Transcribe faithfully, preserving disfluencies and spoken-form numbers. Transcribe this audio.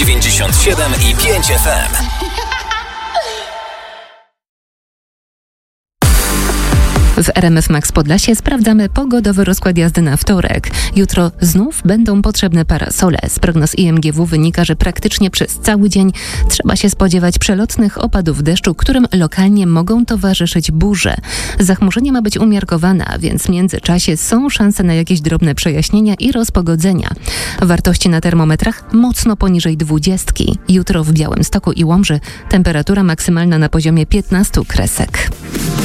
dziewięćdziesiąt siedem i pięć F M. W R M F Max Podlasie sprawdzamy pogodowy rozkład jazdy na wtorek. Jutro znów będą potrzebne parasole. Z prognoz I M G W wynika, że praktycznie przez cały dzień trzeba się spodziewać przelotnych opadów deszczu, którym lokalnie mogą towarzyszyć burze. Zachmurzenie ma być umiarkowane, a więc w międzyczasie są szanse na jakieś drobne przejaśnienia i rozpogodzenia. Wartości na termometrach mocno poniżej dwudziestki. Jutro w Białymstoku i Łomży temperatura maksymalna na poziomie piętnastu kresek.